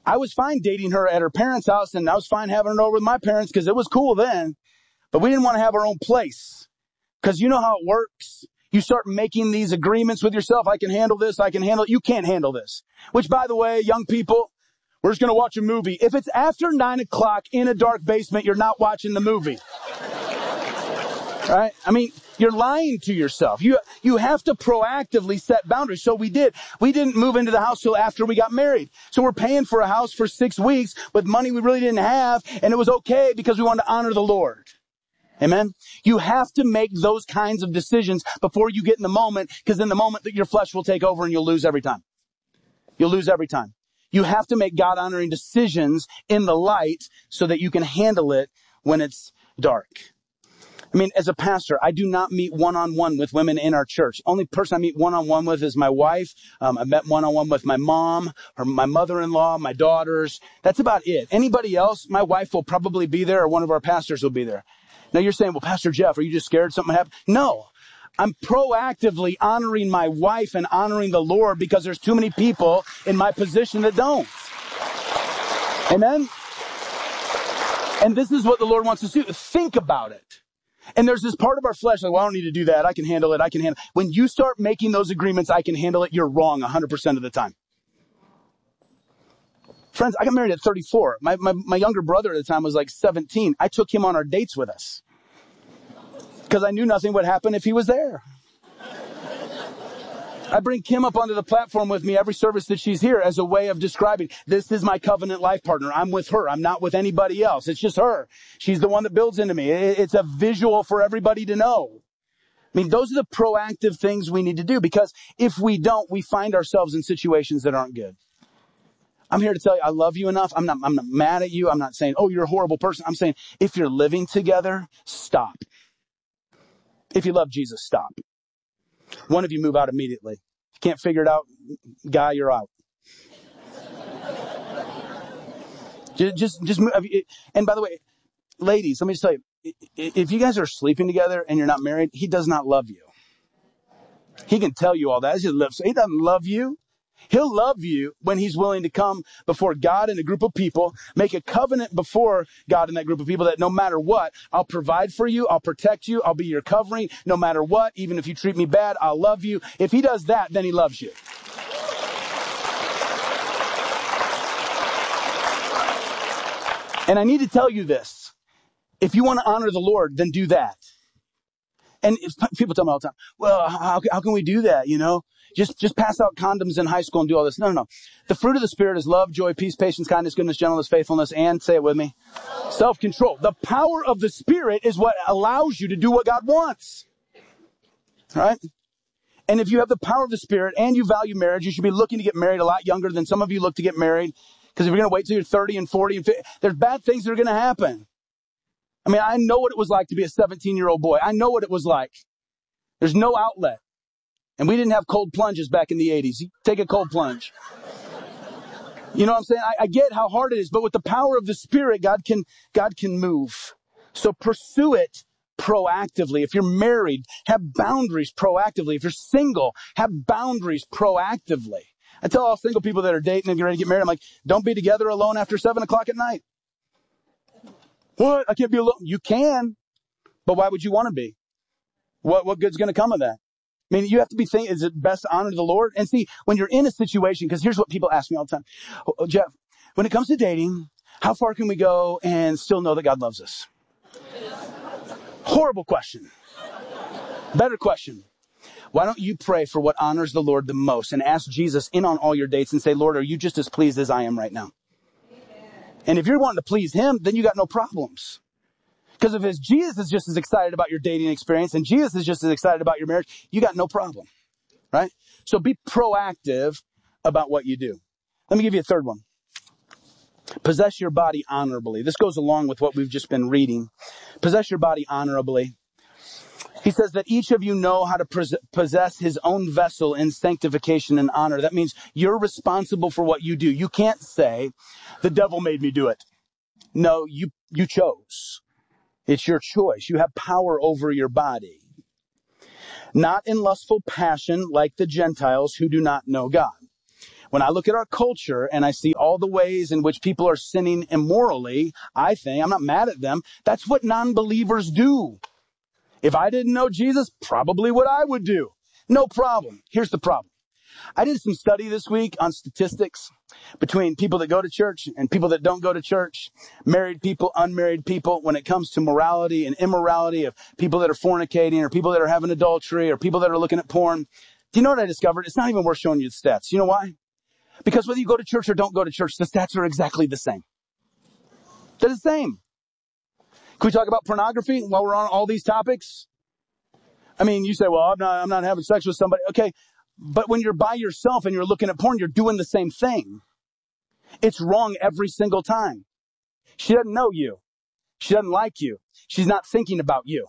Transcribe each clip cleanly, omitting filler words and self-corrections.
I was fine dating her at her parents' house, and I was fine having her over with my parents because it was cool then. But we didn't want to have our own place because you know how it works. You start making these agreements with yourself. I can handle this. I can handle it. You can't handle this. Which, by the way, young people, we're just going to watch a movie. If it's after 9 o'clock in a dark basement, you're not watching the movie. Right? I mean, you're lying to yourself. You have to proactively set boundaries. So we did. We didn't move into the house till after we got married. So we're paying for a house for 6 weeks with money we really didn't have. And it was okay because we wanted to honor the Lord. Amen. You have to make those kinds of decisions before you get in the moment, because in the moment that your flesh will take over and you'll lose every time. You'll lose every time. You have to make God honoring decisions in the light so that you can handle it when it's dark. I mean, as a pastor, I do not meet one-on-one with women in our church. Only person I meet one-on-one with is my wife. I met one-on-one with my mom, or my mother-in-law, my daughters. That's about it. Anybody else, my wife will probably be there or one of our pastors will be there. Now you're saying, well, Pastor Jeff, are you just scared something happened? No, I'm proactively honoring my wife and honoring the Lord because there's too many people in my position that don't. Amen? And this is what the Lord wants us to do. Think about it. And there's this part of our flesh like, well, I don't need to do that. I can handle it. I can handle it. When you start making those agreements, I can handle it, you're wrong 100% of the time. Friends, I got married at 34. My younger brother at the time was like 17. I took him on our dates with us because I knew nothing would happen if he was there. I bring Kim up onto the platform with me every service that she's here as a way of describing, this is my covenant life partner. I'm with her. I'm not with anybody else. It's just her. She's the one that builds into me. It's a visual for everybody to know. I mean, those are the proactive things we need to do, because if we don't, we find ourselves in situations that aren't good. I'm here to tell you, I love you enough. I'm not mad at you. I'm not saying, oh, you're a horrible person. I'm saying, if you're living together, stop. If you love Jesus, stop. One of you move out immediately. Can't figure it out, guy, you're out. Just move. And by the way, ladies, let me just tell you, if you guys are sleeping together and you're not married, he does not love you. He can tell you all that. He doesn't love you. He'll love you when he's willing to come before God and a group of people, make a covenant before God and that group of people that no matter what, I'll provide for you, I'll protect you, I'll be your covering, no matter what, even if you treat me bad, I'll love you. If he does that, then he loves you. And I need to tell you this. If you want to honor the Lord, then do that. And people tell me all the time, well, how can we do that? You know, just pass out condoms in high school and do all this. No. The fruit of the Spirit is love, joy, peace, patience, kindness, goodness, gentleness, faithfulness, and, say it with me, self-control. The power of the Spirit is what allows you to do what God wants. Right? And if you have the power of the Spirit and you value marriage, you should be looking to get married a lot younger than some of you look to get married. Because if you're going to wait till you're 30 and 40 and 50, there's bad things that are going to happen. I mean, I know what it was like to be a 17-year-old boy. I know what it was like. There's no outlet. And we didn't have cold plunges back in the 80s. You take a cold plunge. You know what I'm saying? I get how hard it is, but with the power of the Spirit, God can move. So pursue it proactively. If you're married, have boundaries proactively. If you're single, have boundaries proactively. I tell all single people that are dating and get ready to get married, I'm like, don't be together alone after 7 o'clock at night. What? I can't be alone. You can, but why would you want to be? What good's going to come of that? I mean, you have to be thinking, is it best to honor the Lord? And see, when you're in a situation, because here's what people ask me all the time. Oh, Jeff, when it comes to dating, how far can we go and still know that God loves us? Horrible question. Better question. Why don't you pray for what honors the Lord the most and ask Jesus in on all your dates and say, Lord, are you just as pleased as I am right now? And if you're wanting to please him, then you got no problems. Because if Jesus is just as excited about your dating experience and Jesus is just as excited about your marriage, you got no problem, right? So be proactive about what you do. Let me give you a third one. Possess your body honorably. This goes along with what we've just been reading. Possess your body honorably. He says that each of you know how to possess his own vessel in sanctification and honor. That means you're responsible for what you do. You can't say, the devil made me do it. No, you chose. It's your choice. You have power over your body. Not in lustful passion like the Gentiles who do not know God. When I look at our culture and I see all the ways in which people are sinning immorally, I think, I'm not mad at them, that's what non-believers do. If I didn't know Jesus, probably what I would do. No problem. Here's the problem. I did some study this week on statistics between people that go to church and people that don't go to church, married people, unmarried people, when it comes to morality and immorality of people that are fornicating or people that are having adultery or people that are looking at porn. Do you know what I discovered? It's not even worth showing you the stats. You know why? Because whether you go to church or don't go to church, the stats are exactly the same. They're the same. Can we talk about pornography while we're on all these topics? I mean, you say, well, I'm not having sex with somebody. Okay. But when you're by yourself and you're looking at porn, you're doing the same thing. It's wrong every single time. She doesn't know you. She doesn't like you. She's not thinking about you.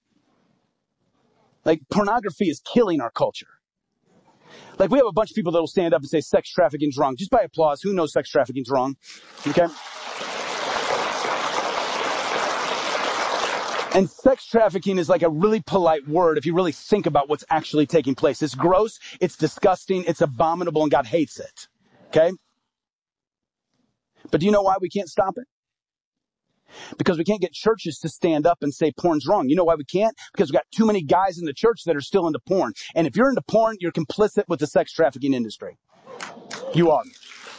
Like, pornography is killing our culture. Like, we have a bunch of people that will stand up and say sex trafficking's wrong. Just by applause, who knows sex trafficking's wrong? Okay? And sex trafficking is like a really polite word if you really think about what's actually taking place. It's gross, it's disgusting, it's abominable, and God hates it. Okay? But do you know why we can't stop it? Because we can't get churches to stand up and say porn's wrong. You know why we can't? Because we've got too many guys in the church that are still into porn. And if you're into porn, you're complicit with the sex trafficking industry. You are.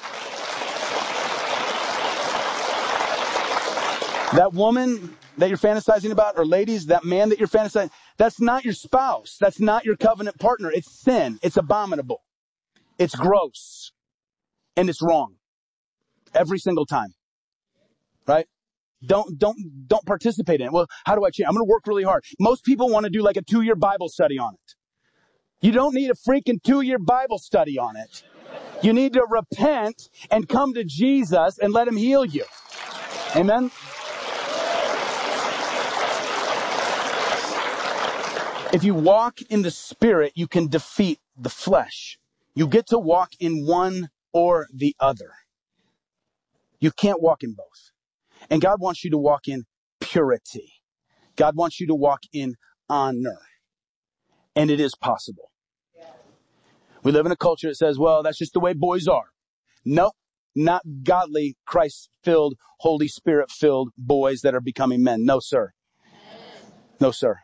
That woman that you're fantasizing about, or ladies, that man that you're fantasizing, that's not your spouse. That's not your covenant partner. It's sin. It's abominable. It's gross. And it's wrong. Every single time. Right? Don't participate in it. Well, how do I change? I'm going to work really hard. Most people want to do like a 2-year Bible study on it. You don't need a freaking 2-year Bible study on it. You need to repent and come to Jesus and let him heal you. Amen? If you walk in the Spirit, you can defeat the flesh. You get to walk in one or the other. You can't walk in both. And God wants you to walk in purity. God wants you to walk in honor. And it is possible. We live in a culture that says, well, that's just the way boys are. Nope, not godly, Christ-filled, Holy Spirit-filled boys that are becoming men. No, sir. No, sir.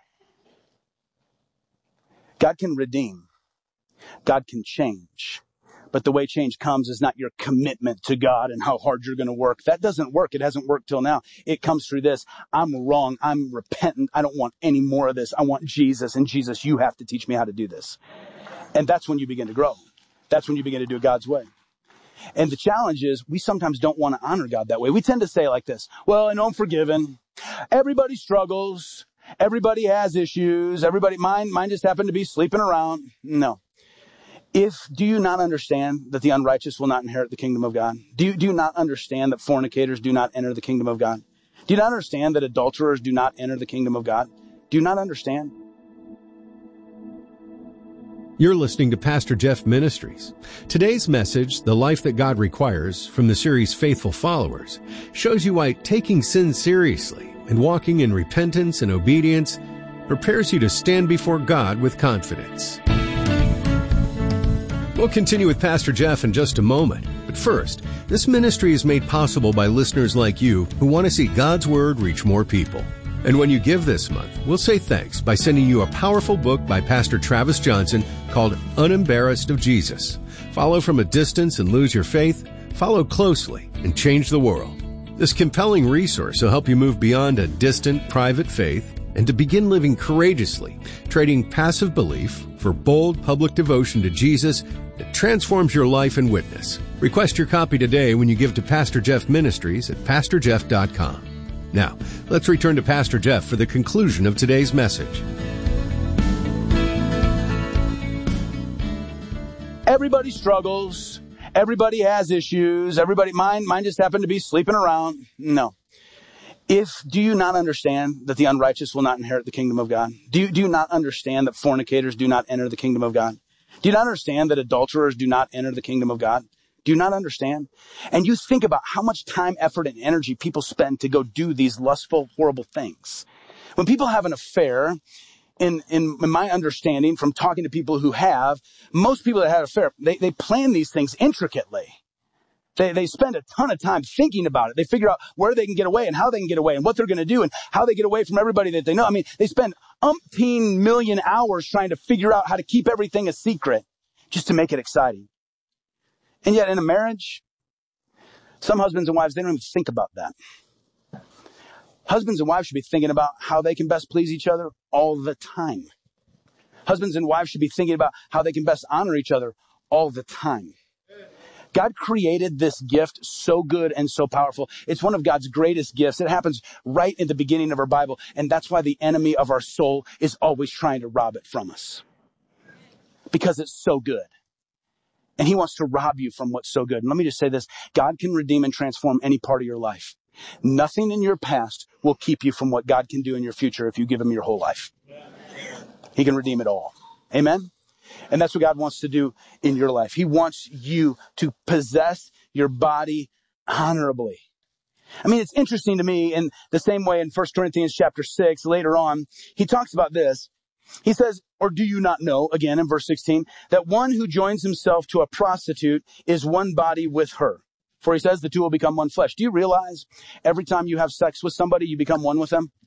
God can redeem. God can change. But the way change comes is not your commitment to God and how hard you're going to work. That doesn't work. It hasn't worked till now. It comes through this. I'm wrong. I'm repentant. I don't want any more of this. I want Jesus. And Jesus, you have to teach me how to do this. And that's when you begin to grow. That's when you begin to do it God's way. And the challenge is we sometimes don't want to honor God that way. We tend to say like this, well, I know I'm forgiven. Everybody struggles. Everybody has issues. Mine just happened to be sleeping around. No. Do you not understand that the unrighteous will not inherit the kingdom of God? Do you not understand that fornicators do not enter the kingdom of God? Do you not understand that adulterers do not enter the kingdom of God? Do you not understand? You're listening to Pastor Jeff Ministries. Today's message, The Life That God Requires, from the series Faithful Followers, shows you why taking sin seriously and walking in repentance and obedience prepares you to stand before God with confidence. We'll continue with Pastor Jeff in just a moment. But first, this ministry is made possible by listeners like you who want to see God's Word reach more people. And when you give this month, we'll say thanks by sending you a powerful book by Pastor Travis Johnson called Unembarrassed of Jesus. Follow from a distance and lose your faith. Follow closely and change the world. This compelling resource will help you move beyond a distant, private faith and to begin living courageously, trading passive belief for bold public devotion to Jesus that transforms your life and witness. Request your copy today when you give to Pastor Jeff Ministries at PastorJeff.com. Now, let's return to Pastor Jeff for the conclusion of today's message. Everybody struggles. Everybody has issues. Mine just happened to be sleeping around. No. Do you not understand that the unrighteous will not inherit the kingdom of God? Do you not understand that fornicators do not enter the kingdom of God? Do you not understand that adulterers do not enter the kingdom of God? Do you not understand? And you think about how much time, effort, and energy people spend to go do these lustful, horrible things. When people have an affair, in my understanding from talking to people who have, most people that had an affair, they plan these things intricately. They spend a ton of time thinking about it. They figure out where they can get away and how they can get away and what they're going to do and how they get away from everybody that they know. I mean, they spend umpteen million hours trying to figure out how to keep everything a secret just to make it exciting. And yet in a marriage, some husbands and wives, they don't even think about that. Husbands and wives should be thinking about how they can best please each other all the time. Husbands and wives should be thinking about how they can best honor each other all the time. God created this gift so good and so powerful. It's one of God's greatest gifts. It happens right in the beginning of our Bible. And that's why the enemy of our soul is always trying to rob it from us. Because it's so good. And he wants to rob you from what's so good. And let me just say this. God can redeem and transform any part of your life. Nothing in your past will keep you from what God can do in your future if you give him your whole life. He can redeem it all. Amen? And that's what God wants to do in your life. He wants you to possess your body honorably. I mean, it's interesting to me in the same way in 1 Corinthians chapter 6, later on, he talks about this. He says, or do you not know, again in verse 16, that one who joins himself to a prostitute is one body with her? For he says the two will become one flesh. Do you realize every time you have sex with somebody, you become one with them?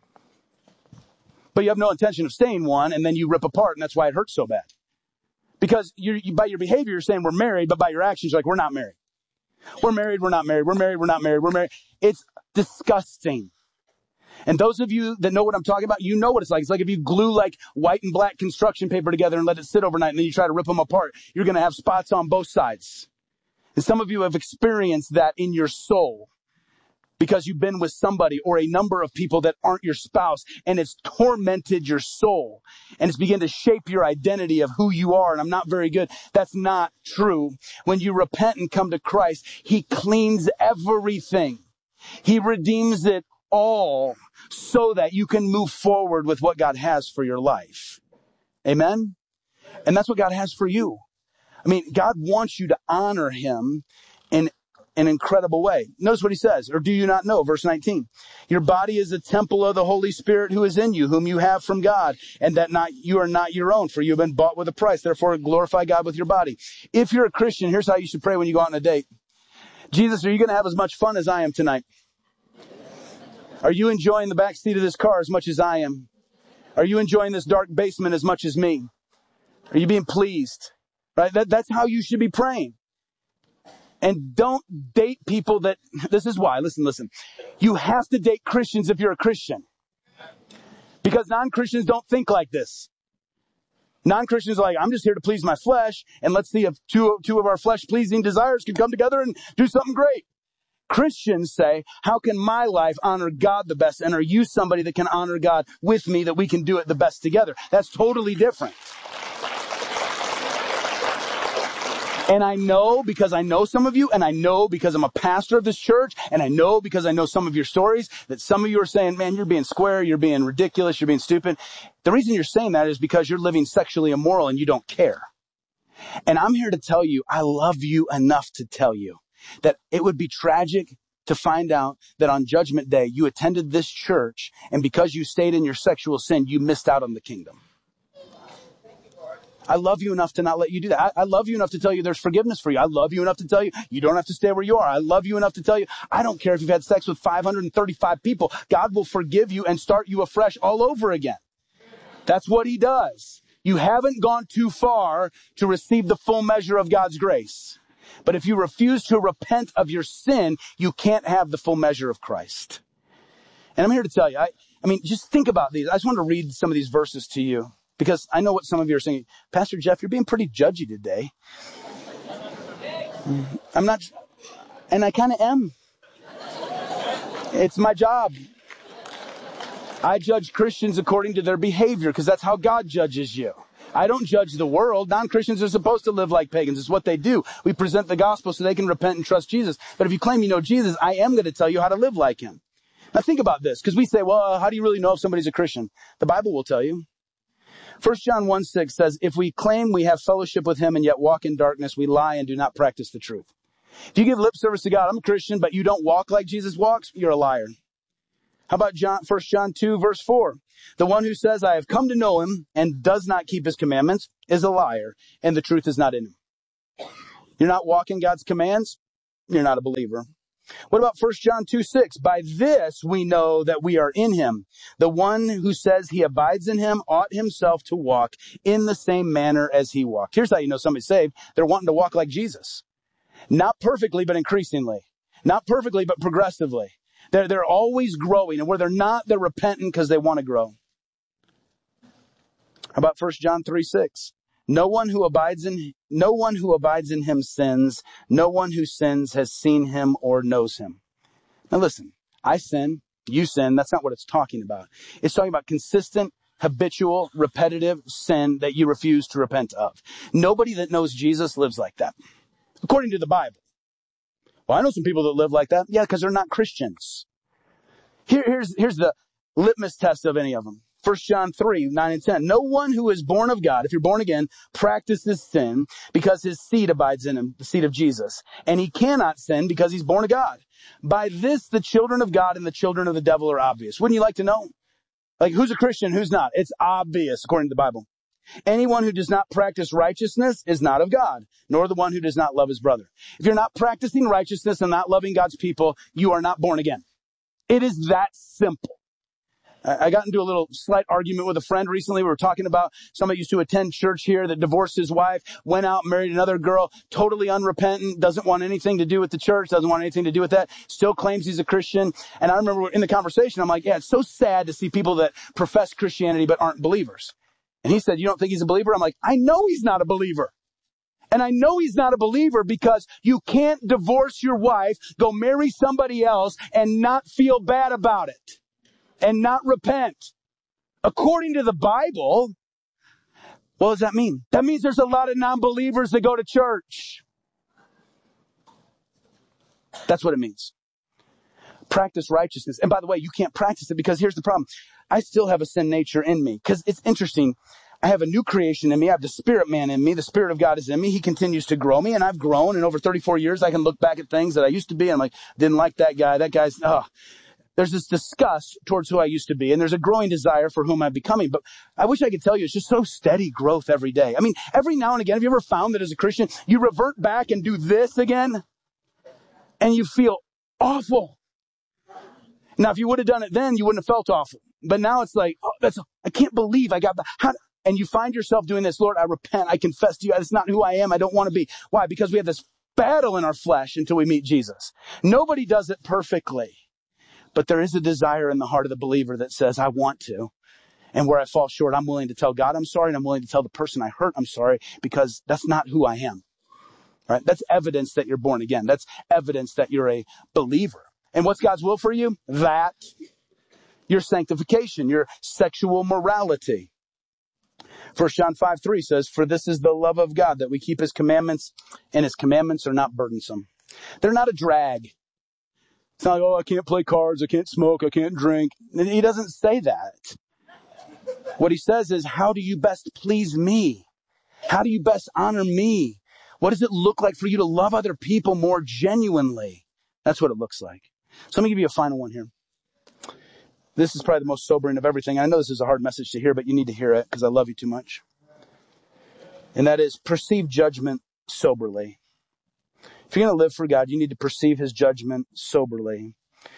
But you have no intention of staying one, and then you rip apart, and that's why it hurts so bad. Because you by your behavior, you're saying we're married, but by your actions, you're like, we're not married. We're married, we're not married. We're married, we're not married. We're married. It's disgusting. And those of you that know what I'm talking about, you know what it's like. It's like if you glue like white and black construction paper together and let it sit overnight, and then you try to rip them apart, you're going to have spots on both sides. And some of you have experienced that in your soul because you've been with somebody or a number of people that aren't your spouse, and it's tormented your soul, and it's begun to shape your identity of who you are. And I'm not very good. That's not true. When you repent and come to Christ, he cleans everything. He redeems it all so that you can move forward with what God has for your life. Amen? And that's what God has for you. I mean, God wants you to honor him in an incredible way. Notice what he says, or do you not know? Verse 19, your body is a temple of the Holy Spirit who is in you, whom you have from God, and that you are not your own, for you have been bought with a price. Therefore, glorify God with your body. If you're a Christian, here's how you should pray when you go out on a date. Jesus, are you going to have as much fun as I am tonight? Are you enjoying the back seat of this car as much as I am? Are you enjoying this dark basement as much as me? Are you being pleased? Right? That's how you should be praying. And don't date people that, this is why, listen. You have to date Christians if you're a Christian. Because non-Christians don't think like this. Non-Christians are like, I'm just here to please my flesh, and let's see if two of our flesh-pleasing desires can come together and do something great. Christians say, how can my life honor God the best? And are you somebody that can honor God with me, that we can do it the best together? That's totally different. And I know because I know some of you, and I know because I'm a pastor of this church, and I know because I know some of your stories, that some of you are saying, man, you're being square, you're being ridiculous, you're being stupid. The reason you're saying that is because you're living sexually immoral and you don't care. And I'm here to tell you, I love you enough to tell you that it would be tragic to find out that on Judgment Day you attended this church, and because you stayed in your sexual sin, you missed out on the kingdom. I love you enough to not let you do that. I love you enough to tell you there's forgiveness for you. I love you enough to tell you you don't have to stay where you are. I love you enough to tell you I don't care if you've had sex with 535 people. God will forgive you and start you afresh all over again. That's what he does. You haven't gone too far to receive the full measure of God's grace. But if you refuse to repent of your sin, you can't have the full measure of Christ. And I'm here to tell you, I mean, just think about these. I just want to read some of these verses to you, because I know what some of you are saying. Pastor Jeff, you're being pretty judgy today. I'm not, and I kind of am. It's my job. I judge Christians according to their behavior, because that's how God judges you. I don't judge the world. Non-Christians are supposed to live like pagans. It's what they do. We present the gospel so they can repent and trust Jesus. But if you claim you know Jesus, I am going to tell you how to live like him. Now think about this, because we say, well, how do you really know if somebody's a Christian? The Bible will tell you. 1 John 1:6 says, if we claim we have fellowship with him and yet walk in darkness, we lie and do not practice the truth. If you give lip service to God, I'm a Christian, but you don't walk like Jesus walks, you're a liar. How about 1 John 2, verse 4? The one who says, I have come to know him and does not keep his commandments is a liar, and the truth is not in him. You're not walking God's commands, you're not a believer. What about 1 John 2, 6? By this we know that we are in him. The one who says he abides in him ought himself to walk in the same manner as he walked. Here's how you know somebody's saved. They're wanting to walk like Jesus. Not perfectly, but increasingly. Not perfectly, but progressively. They're always growing. And where they're not, they're repentant because they want to grow. How about 1 John 3, 6? No one who abides in him sins. No one who sins has seen him or knows him. Now listen, I sin, you sin. That's not what it's talking about. It's talking about consistent, habitual, repetitive sin that you refuse to repent of. Nobody that knows Jesus lives like that, according to the Bible. Well, I know some people that live like that. Yeah, because they're not Christians. Here's the litmus test of any of them. 1 John 3, 9 and 10. No one who is born of God, if you're born again, practices sin because his seed abides in him, the seed of Jesus. And he cannot sin because he's born of God. By this, the children of God and the children of the devil are obvious. Wouldn't you like to know? Like, who's a Christian, who's not? It's obvious, according to the Bible. Anyone who does not practice righteousness is not of God, nor the one who does not love his brother. If you're not practicing righteousness and not loving God's people, you are not born again. It is that simple. I got into a little slight argument with a friend recently. We were talking about somebody used to attend church here that divorced his wife, went out, married another girl, totally unrepentant, doesn't want anything to do with the church, doesn't want anything to do with that, still claims he's a Christian. And I remember in the conversation, I'm like, yeah, it's so sad to see people that profess Christianity but aren't believers. And he said, you don't think he's a believer? I'm like, I know he's not a believer. And I know he's not a believer because you can't divorce your wife, go marry somebody else, and not feel bad about it. And not repent. According to the Bible, what does that mean? That means there's a lot of non-believers that go to church. That's what it means. Practice righteousness. And by the way, you can't practice it because here's the problem. I still have a sin nature in me. Because it's interesting. I have a new creation in me. I have the spirit man in me. The Spirit of God is in me. He continues to grow me. And I've grown. And over 34 years, I can look back at things that I used to be. And I'm like, didn't like that guy. That guy's, There's this disgust towards who I used to be, and there's a growing desire for whom I'm becoming. But I wish I could tell you, it's just so steady growth every day. I mean, every now and again, have you ever found that as a Christian, you revert back and do this again, and you feel awful? Now, if you would have done it then, you wouldn't have felt awful. But now it's like, I can't believe I got that. And you find yourself doing this, Lord, I repent, I confess to you, it's not who I am, I don't want to be. Why? Because we have this battle in our flesh until we meet Jesus. Nobody does it perfectly. But there is a desire in the heart of the believer that says, I want to. And where I fall short, I'm willing to tell God I'm sorry, and I'm willing to tell the person I hurt I'm sorry, because that's not who I am. Right? That's evidence that you're born again. That's evidence that you're a believer. And what's God's will for you? That your sanctification, your sexual morality. 1 John 5, 3 says, for this is the love of God, that we keep his commandments, and his commandments are not burdensome. They're not a drag. It's not like, I can't play cards, I can't smoke, I can't drink. He doesn't say that. What he says is, how do you best please me? How do you best honor me? What does it look like for you to love other people more genuinely? That's what it looks like. So let me give you a final one here. This is probably the most sobering of everything. I know this is a hard message to hear, but you need to hear it because I love you too much. And that is, perceive judgment soberly. If you're going to live for God, you need to perceive his judgment soberly.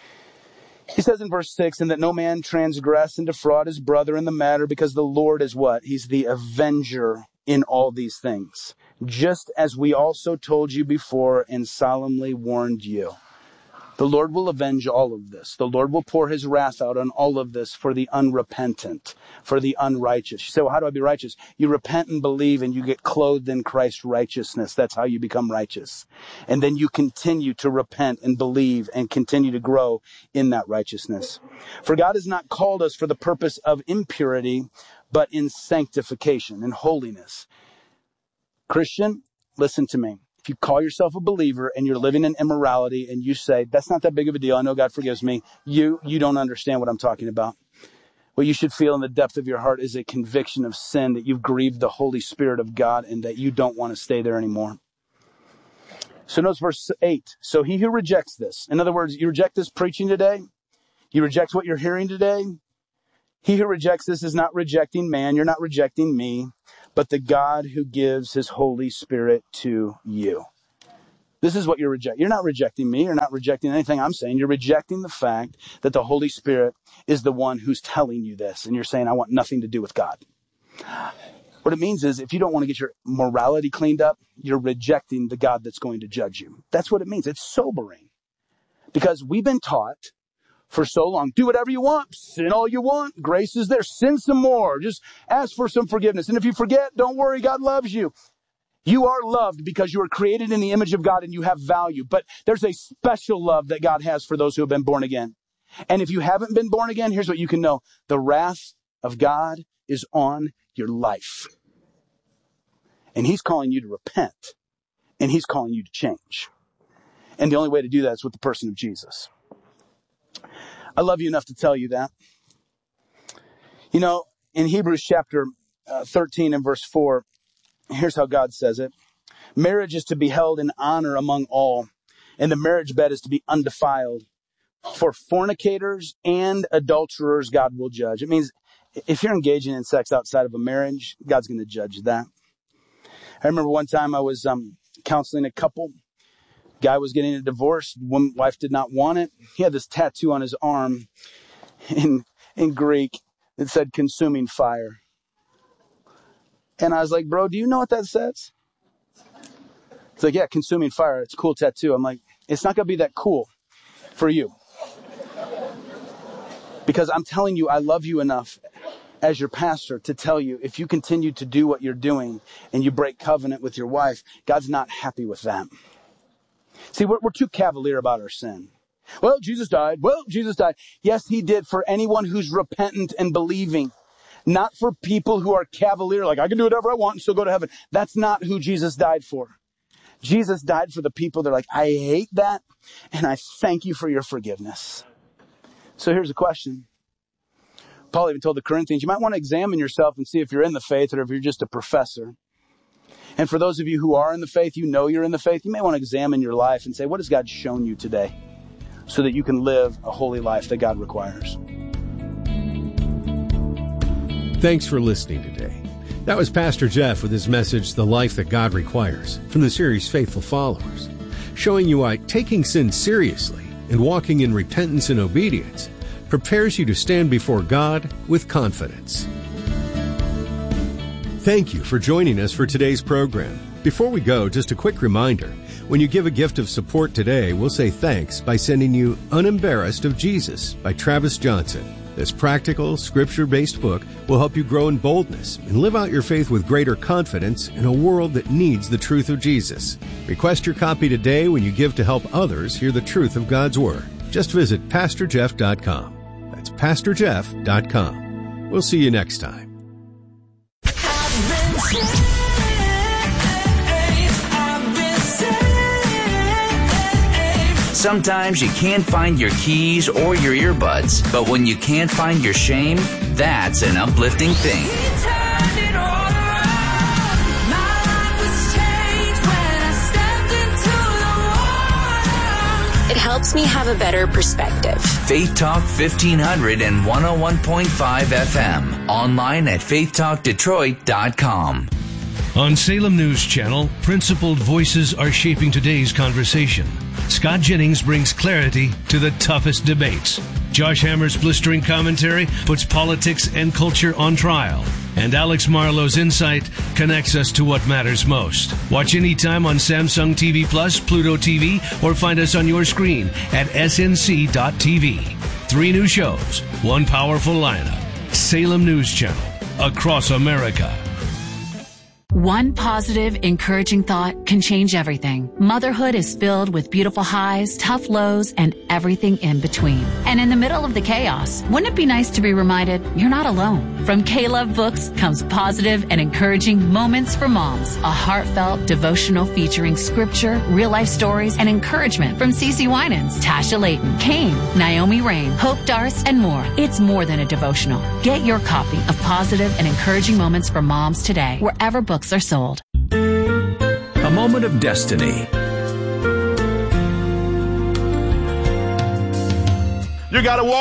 He says in verse 6, and that no man transgress and defraud his brother in the matter, because the Lord is what? He's the avenger in all these things. Just as we also told you before and solemnly warned you. The Lord will avenge all of this. The Lord will pour his wrath out on all of this for the unrepentant, for the unrighteous. You say, well, how do I be righteous? You repent and believe and you get clothed in Christ's righteousness. That's how you become righteous. And then you continue to repent and believe and continue to grow in that righteousness. For God has not called us for the purpose of impurity, but in sanctification and holiness. Christian, listen to me. If you call yourself a believer and you're living in immorality and you say, that's not that big of a deal, I know God forgives me, you don't understand what I'm talking about. What you should feel in the depth of your heart is a conviction of sin, that you've grieved the Holy Spirit of God and that you don't want to stay there anymore. So notice verse 8. So he who rejects this, in other words, you reject this preaching today, You reject what you're hearing today? He who rejects this is not rejecting man. You're not rejecting me, but the God who gives his Holy Spirit to you. This is what you're rejecting. You're not rejecting me. You're not rejecting anything I'm saying. You're rejecting the fact that the Holy Spirit is the one who's telling you this. And you're saying, I want nothing to do with God. What it means is if you don't want to get your morality cleaned up, you're rejecting the God that's going to judge you. That's what it means. It's sobering. Because we've been taught for so long, do whatever you want, sin all you want, grace is there, sin some more, just ask for some forgiveness. And if you forget, don't worry, God loves you. You are loved because you are created in the image of God and you have value. But there's a special love that God has for those who have been born again. And if you haven't been born again, here's what you can know. The wrath of God is on your life. And he's calling you to repent. And he's calling you to change. And the only way to do that is with the person of Jesus. I love you enough to tell you that. You know, in Hebrews chapter 13 and verse 4, here's how God says it. Marriage is to be held in honor among all, and the marriage bed is to be undefiled. For fornicators and adulterers, God will judge. It means if you're engaging in sex outside of a marriage, God's going to judge that. I remember one time I was counseling a couple. Guy was getting a divorce. Wife did not want it. He had this tattoo on his arm in Greek that said consuming fire. And I was like, bro, do you know what that says? It's like, yeah, consuming fire. It's a cool tattoo. I'm like, it's not going to be that cool for you. Because I'm telling you, I love you enough as your pastor to tell you, if you continue to do what you're doing and you break covenant with your wife, God's not happy with that. See, we're too cavalier about our sin. Well, Jesus died. Yes, he did for anyone who's repentant and believing. Not for people who are cavalier, like I can do whatever I want and still go to heaven. That's not who Jesus died for. Jesus died for the people that are like, I hate that, and I thank you for your forgiveness. So here's a question. Paul even told the Corinthians, you might want to examine yourself and see if you're in the faith or if you're just a professor. And for those of you who are in the faith, you know you're in the faith, you may want to examine your life and say, what has God shown you today so that you can live a holy life that God requires? Thanks for listening today. That was Pastor Jeff with his message, The Life That God Requires, from the series Faithful Followers, showing you why taking sin seriously and walking in repentance and obedience prepares you to stand before God with confidence. Thank you for joining us for today's program. Before we go, just a quick reminder. When you give a gift of support today, we'll say thanks by sending you Unembarrassed of Jesus by Travis Johnson. This practical, scripture-based book will help you grow in boldness and live out your faith with greater confidence in a world that needs the truth of Jesus. Request your copy today when you give to help others hear the truth of God's Word. Just visit PastorJeff.com. That's PastorJeff.com. We'll see you next time. Sometimes you can't find your keys or your earbuds, but when you can't find your shame, that's an uplifting thing. It helps me have a better perspective. Faith Talk 1500 and 101.5 FM. Online at faithtalkdetroit.com. On Salem News Channel, principled voices are shaping today's conversation. Scott Jennings brings clarity to the toughest debates. Josh Hammer's blistering commentary puts politics and culture on trial. And Alex Marlowe's insight connects us to what matters most. Watch anytime on Samsung TV Plus, Pluto TV, or find us on your screen at snc.tv. 3 new shows, 1 powerful lineup. Salem News Channel, across America. One positive, encouraging thought can change everything. Motherhood is filled with beautiful highs, tough lows, and everything in between. And in the middle of the chaos, wouldn't it be nice to be reminded you're not alone? From K-Love Books comes positive and encouraging Moments for Moms, a heartfelt devotional featuring scripture, real-life stories, and encouragement from CeCe Winans, Tasha Layton, Kane, Naomi Rain, Hope Darst, and more. It's more than a devotional. Get your copy of positive and encouraging Moments for Moms today, wherever books are sold. A moment of destiny. You gotta walk